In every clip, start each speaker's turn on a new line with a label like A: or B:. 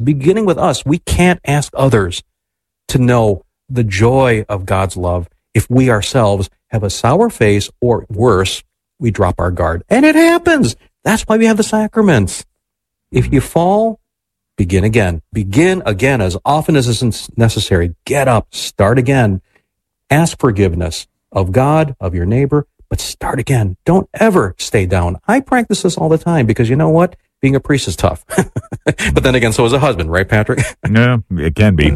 A: beginning with us. We can't ask others to know the joy of God's love if we ourselves have a sour face, or worse, we drop our guard. And it happens. That's why we have the sacraments. If you fall, begin again. Begin again as often as is necessary. Get up. Start again. Ask forgiveness of God, of your neighbor, but start again. Don't ever stay down. I practice this all the time because you know what? Being a priest is tough. But then again, so is a husband, right, Patrick?
B: Yeah, it can be.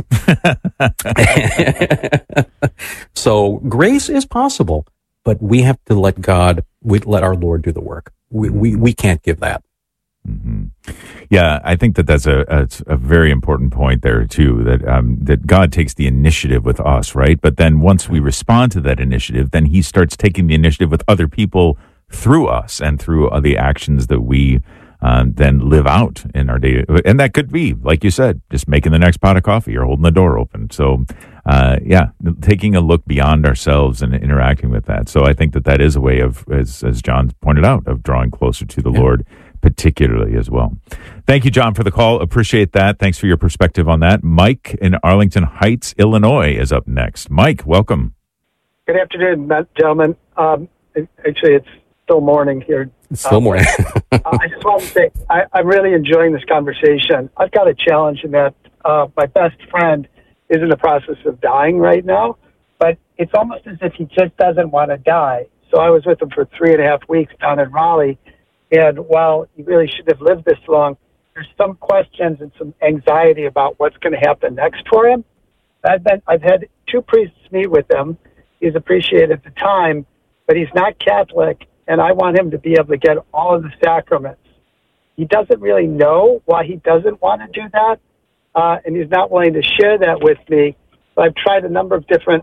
A: So grace is possible, but we have to let our Lord do the work. We can't give that.
B: Mm-hmm. Yeah, I think that's a very important point there too. That God takes the initiative with us, right? But then once we respond to that initiative, then He starts taking the initiative with other people through us and through the actions that we then live out in our day. And that could be, like you said, just making the next pot of coffee or holding the door open. So, taking a look beyond ourselves and interacting with that. So I think that is a way of, as John pointed out, of drawing closer to the Lord, particularly as well. Thank you, John, for the call. Appreciate that. Thanks for your perspective on that. Mike in Arlington Heights, Illinois is up next. Mike, welcome.
C: Good afternoon, gentlemen. Actually, it's still morning here.
A: It's still morning.
C: I just want to say I'm really enjoying this conversation. I've got a challenge in that my best friend is in the process of dying right now, but it's almost as if he just doesn't want to die. So I was with him for 3.5 weeks down in Raleigh, and while he really shouldn't have lived this long, there's some questions and some anxiety about what's going to happen next for him. I've had 2 priests meet with him. He's appreciated the time, but he's not Catholic, and I want him to be able to get all of the sacraments. He doesn't really know why he doesn't want to do that, and he's not willing to share that with me. But I've tried a number of different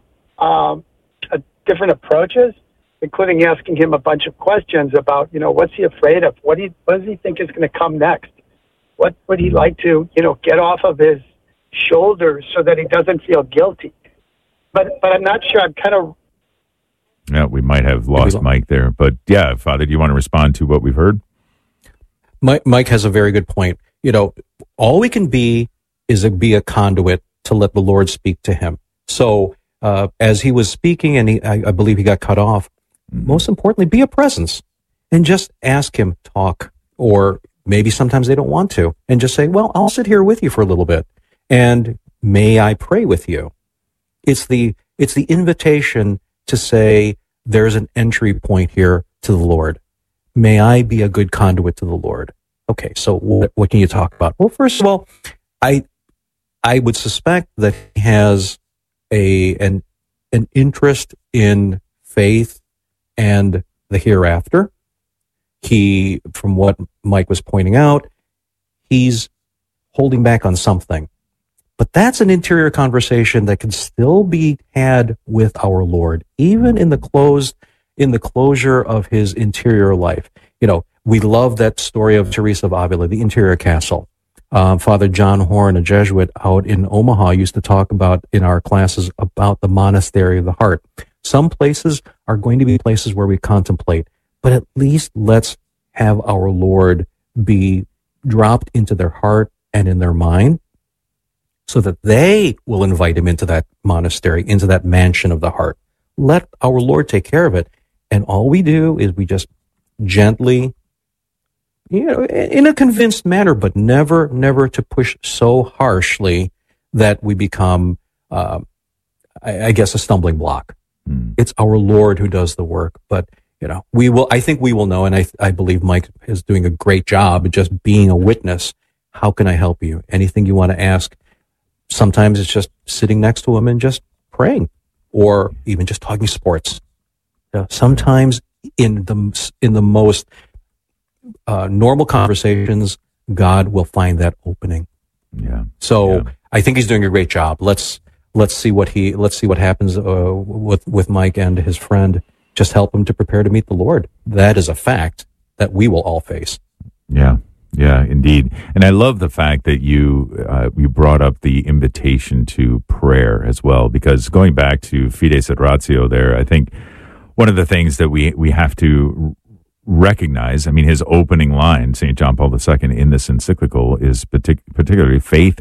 C: approaches, including asking him a bunch of questions about, what's he afraid of? What does he think is going to come next? What would he like to, get off of his shoulders so that he doesn't feel guilty? But I'm not sure. I'm kind of...
B: Yeah, we might have lost Mike there. But yeah, Father, do you want to respond to what we've heard?
A: Mike has a very good point. All we can be is be a conduit to let the Lord speak to him. So as he was speaking, and I believe he got cut off, most importantly, be a presence and just ask him, talk, or maybe sometimes they don't want to, and just say, well, I'll sit here with you for a little bit, and may I pray with you? It's the invitation to say, there's an entry point here to the Lord. May I be a good conduit to the Lord? Okay, so what can you talk about? Well, first of all, I would suspect that he has an interest in faith and the hereafter. From what Mike was pointing out, he's holding back on something. But that's an interior conversation that can still be had with our Lord, even in the closure of his interior life. We love that story of Teresa of Avila, the interior castle. Father John Horn, a Jesuit out in Omaha, used to talk about in our classes about the monastery of the heart. Some places are going to be places where we contemplate, but at least let's have our Lord be dropped into their heart and in their mind, so that they will invite him into that monastery, into that mansion of the heart. Let our Lord take care of it. And all we do is we just gently, in a convinced manner, but never to push so harshly that we become, I guess, a stumbling block. It's our Lord who does the work. But, I think we will know, and I believe Mike is doing a great job of just being a witness. How can I help you? Anything you want to ask? Sometimes it's just sitting next to him and just praying, or even just talking sports. Sometimes in the most normal conversations, God will find that opening.
B: Yeah.
A: So I think he's doing a great job. Let's see what happens with Mike and his friend. Just help him to prepare to meet the Lord. That is a fact that we will all face.
B: Yeah. Yeah, indeed. And I love the fact that you brought up the invitation to prayer as well, because going back to Fides et Ratio there, I think one of the things that we have to recognize, I mean, his opening line, St. John Paul II, in this encyclical is particularly faith